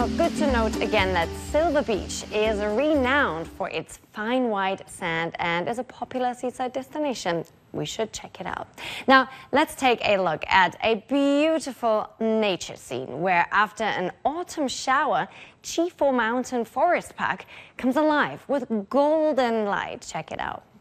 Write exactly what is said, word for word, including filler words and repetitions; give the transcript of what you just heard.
Oh, good to note again that Silver Beach is renowned for its fine white sand and is a popular seaside destination. We should check it out. Now, let's take a look at a beautiful nature scene where after an autumn shower, Chifo Mountain Forest Park comes alive with golden light. Check it out.